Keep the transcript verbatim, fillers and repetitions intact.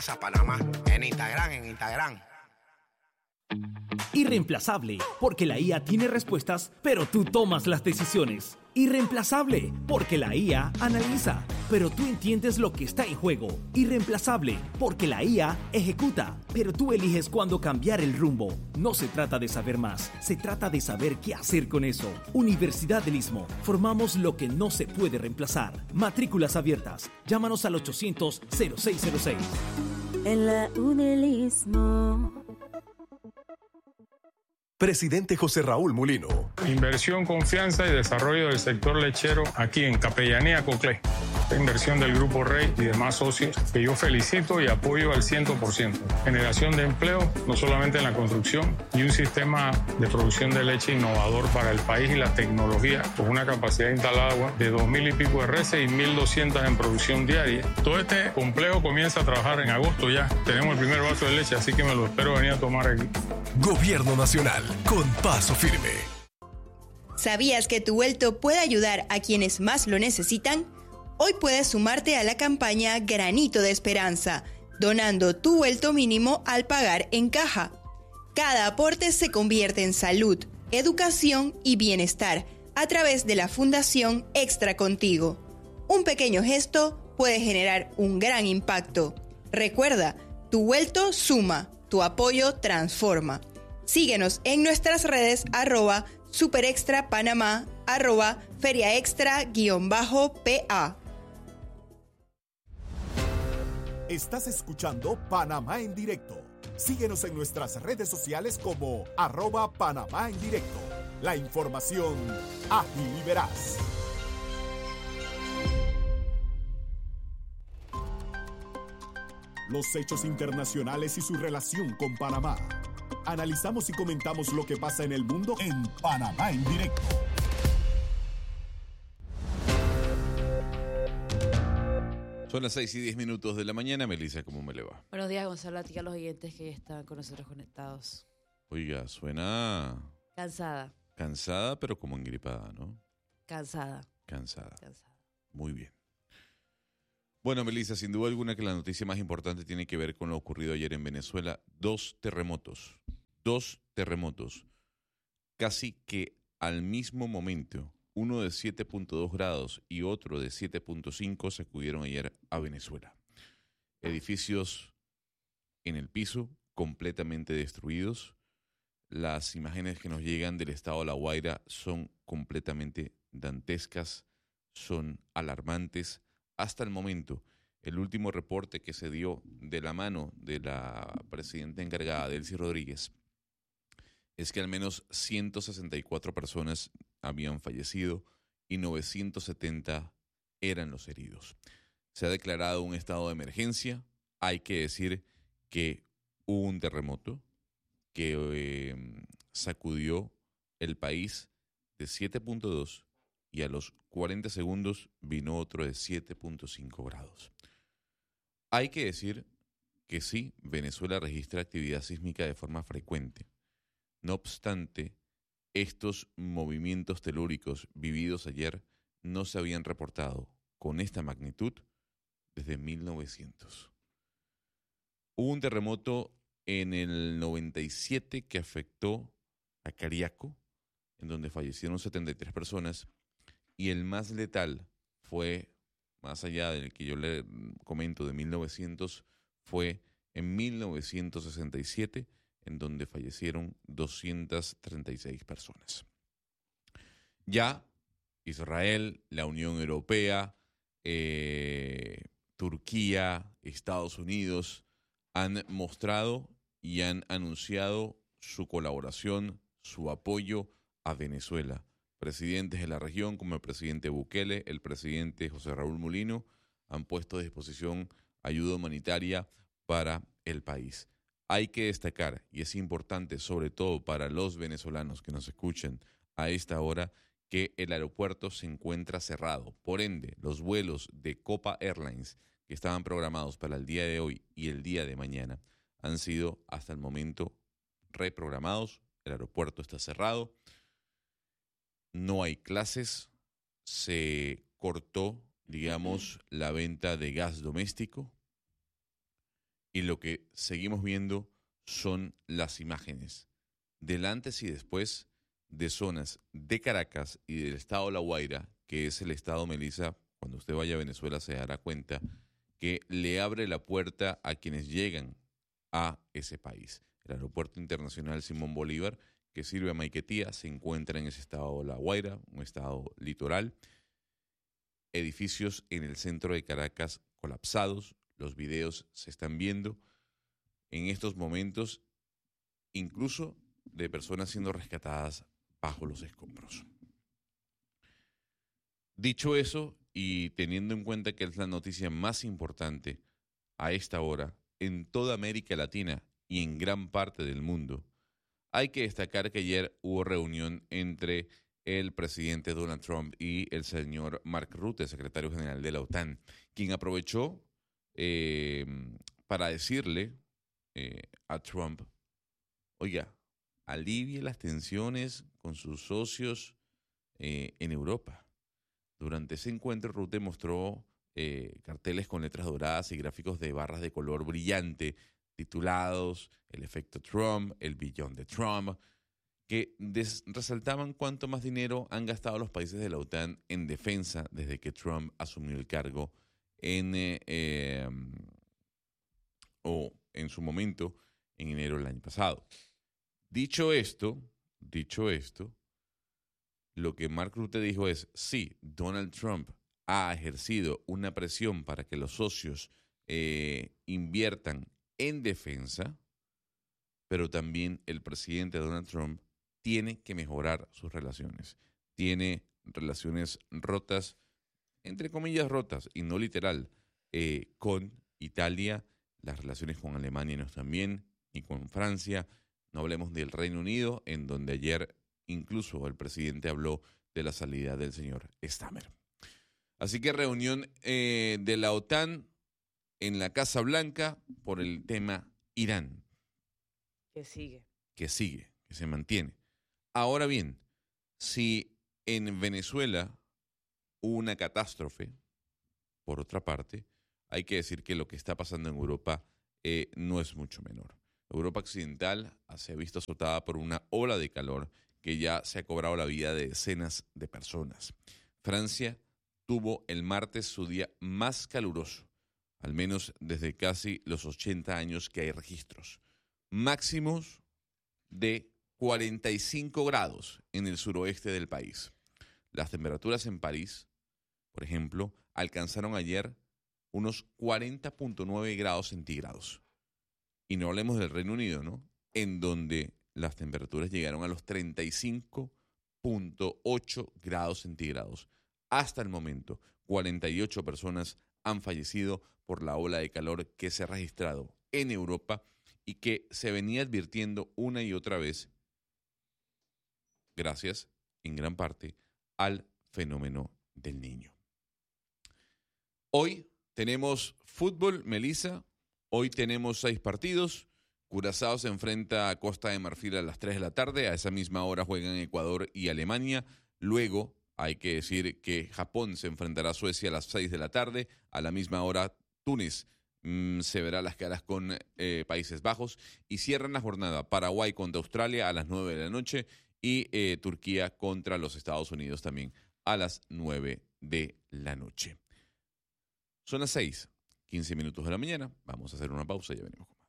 A Panamá, en Instagram, en Instagram. Irreemplazable, porque la I A tiene respuestas, pero tú tomas las decisiones. Irreemplazable, porque la I A analiza, pero tú entiendes lo que está en juego. Irreemplazable, porque la I A ejecuta, pero tú eliges cuándo cambiar el rumbo. No se trata de saber más, se trata de saber qué hacer con eso. Universidad del Istmo, formamos lo que no se puede reemplazar. Matrículas abiertas, llámanos al ochocientos cero seis cero seis. En la U del Istmo. Presidente José Raúl Mulino. Inversión, confianza y desarrollo del sector lechero aquí en Capellanía Coclé. Esta inversión del Grupo Rey y demás socios que yo felicito y apoyo al cien por ciento. Generación de empleo, no solamente en la construcción, y un sistema de producción de leche innovador para el país y la tecnología, con una capacidad instalada de dos mil y pico de reses y mil doscientas en producción diaria. Todo este complejo comienza a trabajar en agosto ya. Tenemos el primer vaso de leche, así que me lo espero venir a tomar aquí. Gobierno Nacional, con paso firme. ¿Sabías que tu vuelto puede ayudar a quienes más lo necesitan? Hoy puedes sumarte a la campaña Granito de Esperanza, donando tu vuelto mínimo al pagar en caja. Cada aporte se convierte en salud, educación y bienestar a través de la Fundación Extra Contigo. Un pequeño gesto puede generar un gran impacto. Recuerda, tu vuelto suma, tu apoyo transforma. Síguenos en nuestras redes arroba superextrapanamá, arroba feriaextra guión bajo pa. Estás escuchando Panamá en Directo. Síguenos en nuestras redes sociales como arroba Panamá en Directo. La información ágil y veraz. Los hechos internacionales y su relación con Panamá. Analizamos y comentamos lo que pasa en el mundo en Panamá en Directo. Son las seis y diez minutos de la mañana. Melissa, ¿cómo me le va? Buenos días, Gonzalo. A ti y a los oyentes que están con nosotros conectados. Oiga, suena... Cansada. Cansada, pero como engripada, ¿no? Cansada. Cansada. Cansada. Muy bien. Bueno, Melissa, sin duda alguna que la noticia más importante tiene que ver con lo ocurrido ayer en Venezuela. Dos terremotos. Dos terremotos. Casi que al mismo momento. Uno de siete punto dos grados y otro de siete punto cinco sacudieron ayer a Venezuela. Edificios en el piso, completamente destruidos. Las imágenes que nos llegan del estado de La Guaira son completamente dantescas, son alarmantes. Hasta el momento, el último reporte que se dio de la mano de la presidenta encargada, Delcy Rodríguez, es que al menos ciento sesenta y cuatro personas habían fallecido y novecientos setenta eran los heridos. Se ha declarado un estado de emergencia. Hay que decir que hubo un terremoto que eh, sacudió el país de siete punto dos y a los cuarenta segundos vino otro de siete punto cinco grados. Hay que decir que sí, Venezuela registra actividad sísmica de forma frecuente. No obstante, estos movimientos telúricos vividos ayer no se habían reportado con esta magnitud desde mil novecientos. Hubo un terremoto en el noventa y siete que afectó a Cariaco, en donde fallecieron setenta y tres personas, y el más letal fue, más allá del que yo le comento de mil novecientos, fue en mil novecientos sesenta y siete, en donde fallecieron doscientas treinta y seis personas. Ya Israel, la Unión Europea, eh, Turquía, Estados Unidos han mostrado y han anunciado su colaboración, su apoyo a Venezuela. Presidentes de la región como el presidente Bukele, el presidente José Raúl Mulino, han puesto a disposición ayuda humanitaria para el país. Hay que destacar, y es importante sobre todo para los venezolanos que nos escuchan a esta hora, que el aeropuerto se encuentra cerrado. Por ende, los vuelos de Copa Airlines que estaban programados para el día de hoy y el día de mañana han sido hasta el momento reprogramados. El aeropuerto está cerrado. No hay clases. Se cortó, digamos, la venta de gas doméstico. Y lo que seguimos viendo son las imágenes del antes y después de zonas de Caracas y del estado de La Guaira, que es el estado, Melissa, cuando usted vaya a Venezuela se dará cuenta que le abre la puerta a quienes llegan a ese país. El Aeropuerto Internacional Simón Bolívar, que sirve a Maiquetía, se encuentra en ese estado de La Guaira, un estado litoral. Edificios en el centro de Caracas colapsados, los videos se están viendo en estos momentos, incluso de personas siendo rescatadas bajo los escombros. Dicho eso, y teniendo en cuenta que es la noticia más importante a esta hora en toda América Latina y en gran parte del mundo, hay que destacar que ayer hubo reunión entre el presidente Donald Trump y el señor Mark Rutte, secretario general de la OTAN, quien aprovechó eh, para decirle eh, a Trump, oiga, alivie las tensiones con sus socios eh, en Europa. Durante ese encuentro, Rutte mostró eh, carteles con letras doradas y gráficos de barras de color brillante, titulados El efecto Trump, El billón de Trump, que des- resaltaban cuánto más dinero han gastado los países de la OTAN en defensa desde que Trump asumió el cargo en, eh, eh, o en su momento, en enero del año pasado. Dicho esto, dicho esto, lo que Mark Rutte dijo es, sí, Donald Trump ha ejercido una presión para que los socios eh, inviertan en defensa, pero también el presidente Donald Trump tiene que mejorar sus relaciones. Tiene relaciones rotas, entre comillas rotas, y no literal, eh, con Italia, las relaciones con Alemania no están bien, y con Francia. No hablemos del Reino Unido, en donde ayer incluso el presidente habló de la salida del señor Stammer. Así que reunión eh, de la OTAN en la Casa Blanca por el tema Irán. Que sigue. Que sigue, que se mantiene. Ahora bien, si en Venezuela hubo una catástrofe, por otra parte, hay que decir que lo que está pasando en Europa eh, no es mucho menor. Europa Occidental se ha visto azotada por una ola de calor que ya se ha cobrado la vida de decenas de personas. Francia tuvo el martes su día más caluroso, al menos desde casi los ochenta años que hay registros. Máximos de cuarenta y cinco grados en el suroeste del país. Las temperaturas en París, por ejemplo, alcanzaron ayer unos cuarenta punto nueve grados centígrados. Y no hablemos del Reino Unido, ¿no? En donde las temperaturas llegaron a los treinta y cinco punto ocho grados centígrados. Hasta el momento, cuarenta y ocho personas han fallecido por la ola de calor que se ha registrado en Europa y que se venía advirtiendo una y otra vez gracias, en gran parte, al fenómeno del Niño. Hoy tenemos fútbol, Melissa. Hoy tenemos seis partidos. Curazao se enfrenta a Costa de Marfil a las tres de la tarde. A esa misma hora juegan Ecuador y Alemania. Luego hay que decir que Japón se enfrentará a Suecia a las seis de la tarde. A la misma hora Túnez mmm, se verá las caras con eh, Países Bajos. Y cierran la jornada Paraguay contra Australia a las nueve de la noche. Y eh, Turquía contra los Estados Unidos también a las nueve de la noche. Son las seis, quince minutos de la mañana. Vamos a hacer una pausa y ya venimos.